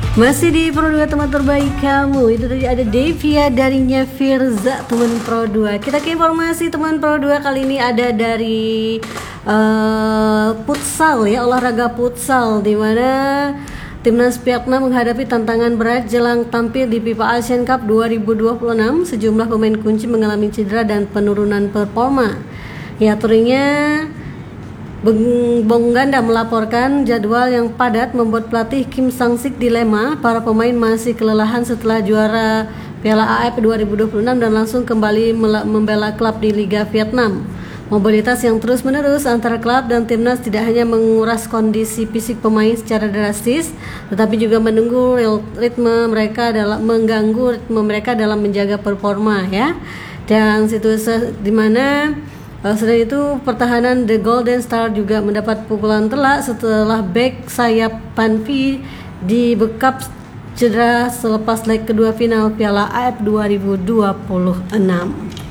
Masih di Pro 2 teman terbaik kamu. Itu tadi ada Devia darinya Firza teman Pro 2. Kita ke informasi teman Pro 2 kali ini ada dari futsal ya, olahraga futsal di mana Timnas Vietnam menghadapi tantangan berat jelang tampil di FIFA Asian Cup 2026. Sejumlah pemain kunci mengalami cedera dan penurunan performa. Ya, turunnya Bong Ganda melaporkan jadwal yang padat membuat pelatih Kim Sang-sik dilema. Para pemain masih kelelahan setelah juara Piala AFF 2026 dan langsung kembali membela klub di Liga Vietnam. Mobilitas yang terus-menerus antara klub dan timnas tidak hanya menguras kondisi fisik pemain secara drastis, tetapi juga mengganggu ritme mereka dalam menjaga performa ya. Dan situasi di mana selain itu, pertahanan The Golden Star juga mendapat pukulan telak setelah bek sayap Panvi dibekap cedera selepas leg kedua final Piala AFF 2026.